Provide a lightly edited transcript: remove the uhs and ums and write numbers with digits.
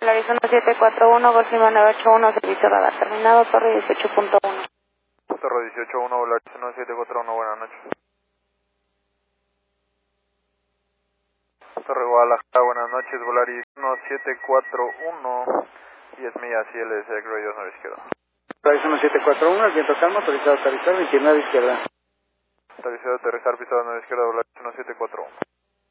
Polaris 1741, Golf Lima 981, servicio radar terminado, Torre 18.1. Torre 18.1, Polaris 1741, buenas noches. Torre Guadalajara, buenas noches, Polaris 1741, 10 millas, ILS, X-Ray 29 izquierda. Polaris 1741, el viento calma, autorizado a aterrizar, 29 izquierda. Autorizado a aterrizar, pisado 9 izquierda, Polaris 1741.